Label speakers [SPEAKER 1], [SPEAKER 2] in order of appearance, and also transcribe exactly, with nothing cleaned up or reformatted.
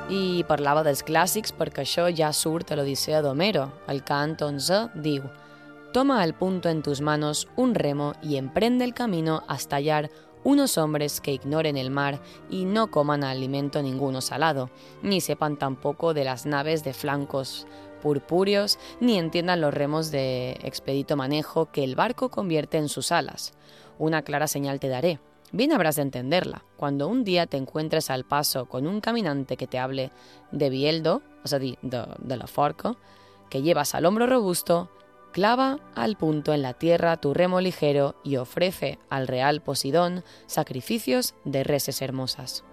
[SPEAKER 1] I parlava dels clàssics perquè això ja surt a l'Odissea d'Homero. El cant onzè diu: «Toma al punto en tus manos un remo y emprende el camino hasta hallar unos hombres que ignoren el mar y no coman alimento ninguno salado, ni sepan tampoco de las naves de flancos purpúreos, ni entiendan los remos de expedito manejo que el barco convierte en sus alas. Una clara señal te daré. Bien habrás de entenderla. Cuando un día te encuentres al paso con un caminante que te hable de Bieldo, o sea, de, de, de la forca, que llevas al hombro robusto, clava al punto en la tierra tu remo ligero y ofrece al real Posidón sacrificios de reses hermosas».